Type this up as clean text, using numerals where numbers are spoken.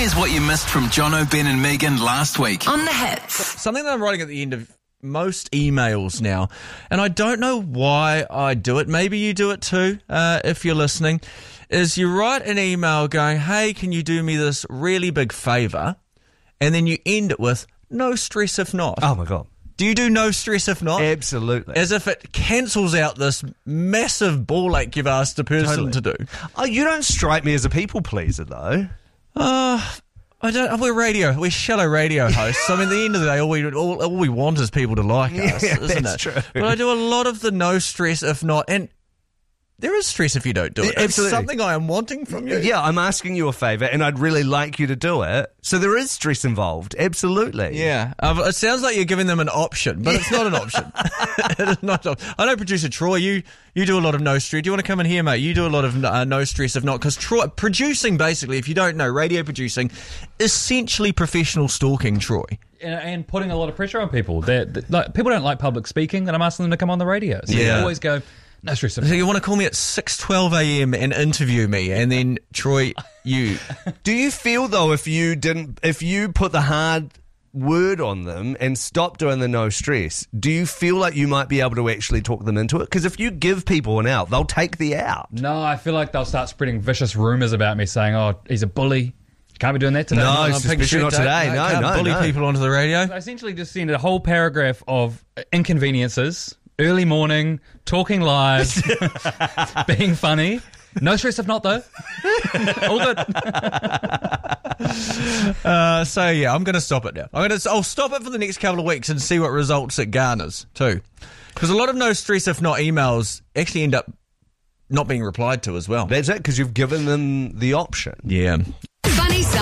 Here's what you missed from Jono, Ben and Megan last week. On the Hits. Something that I'm writing at the end of most emails now, and I don't know why I do it. Maybe you do it too, if you're listening, is you write an email going, hey, can you do me this really big favour? And then you end it with, no stress if not. Oh my God. Do you do no stress if not? Absolutely. As if it cancels out this massive ball ache you've asked a person to do. Oh, you don't strike me as a people pleaser, though. I don't. We're shallow radio hosts. I mean, at the end of the day, all we want is people to like us, isn't that's it? true. But I do a lot of the no stress if not, and there is stress if you don't do it. Absolutely. It's something I am wanting from you. Yeah, I'm asking you a favour, and I'd really like you to do it. So there is stress involved. Absolutely. Yeah. It sounds like you're giving them an option, but it's not an option. It is not. I know, producer Troy, you do a lot of no stress. Do you want to come in here, mate? You do a lot of no stress if not, because Troy, producing, basically, if you don't know, radio producing, essentially professional stalking, Troy. And putting a lot of pressure on people. Like, people don't like public speaking, and I'm asking them to come on the radio. So Yeah. you always go, no stress. So you want to call me at 6:12 a.m. and interview me, and then Troy, you. Do you feel though if you put the hard word on them and stop doing the no stress, do you feel like you might be able to actually talk them into it? Because if you give people an out, they'll take the out. No, I feel like they'll start spreading vicious rumours about me, saying, "Oh, he's a bully. You can't be doing that today." No, I'm especially not today. Can't bully people onto the radio. I essentially just sent a whole paragraph of inconveniences. Early morning, talking lies, being funny. No stress if not, though. All good. So yeah, I'm going to stop it now. I'll stop it for the next couple of weeks and see what results it garners too, because a lot of no stress if not emails actually end up not being replied to as well. That's it, because you've given them the option. Yeah. Funny